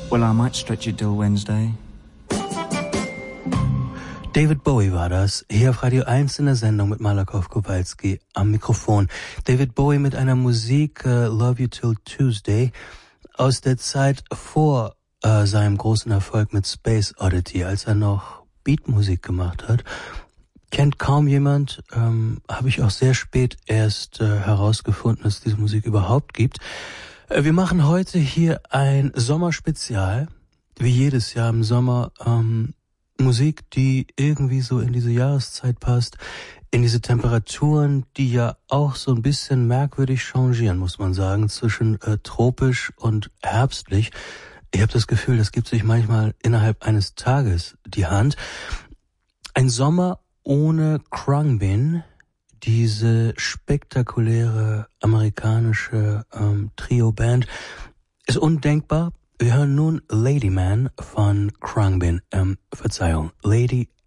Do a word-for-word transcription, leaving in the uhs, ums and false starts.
Well, I might stretch it till Wednesday. David Bowie war das, hier auf Radio eins in der Sendung mit Malakoff Kowalski am Mikrofon. David Bowie mit einer Musik uh, Love You Till Tuesday aus der Zeit vor uh, seinem großen Erfolg mit Space Oddity, als er noch Beatmusik gemacht hat. Kennt kaum jemand, ähm, habe ich auch sehr spät erst äh, herausgefunden, dass es diese Musik überhaupt gibt. Äh, wir machen heute hier ein Sommerspezial, wie jedes Jahr im Sommer, ähm, Musik, die irgendwie so in diese Jahreszeit passt, in diese Temperaturen, die ja auch so ein bisschen merkwürdig changieren, muss man sagen, zwischen äh, tropisch und herbstlich. Ich habe das Gefühl, das gibt sich manchmal innerhalb eines Tages die Hand. Ein Sommer ohne Khruangbin, diese spektakuläre amerikanische ähm, Trio-Band, ist undenkbar. Wir hören nun Lady Man von Khruangbin, ähm, Verzeihung, Lady